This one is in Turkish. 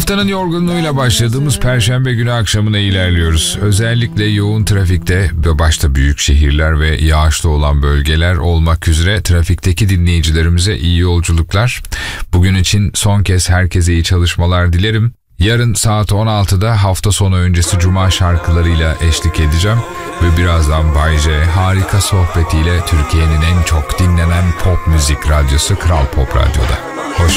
Haftanın yorgunluğuyla başladığımız Perşembe günü akşamına ilerliyoruz. Özellikle yoğun trafikte ve başta büyük şehirler ve yağışlı olan bölgeler olmak üzere trafikteki dinleyicilerimize iyi yolculuklar. Bugün için son kez herkese iyi çalışmalar dilerim. Yarın saat 16'da hafta sonu öncesi Cuma şarkılarıyla eşlik edeceğim. Ve birazdan Bay J harika sohbetiyle Türkiye'nin en çok dinlenen pop müzik radyosu Kral Pop Radyo'da.